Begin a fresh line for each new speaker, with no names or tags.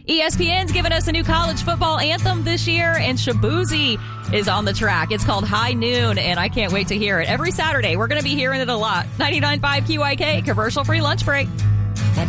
ESPN's given us a new college football anthem this year, and Shaboozey is on the track. It's called High Noon, and I can't wait to hear it. Every Saturday, we're going to be hearing it a lot. 99.5 QIK, commercial-free lunch break.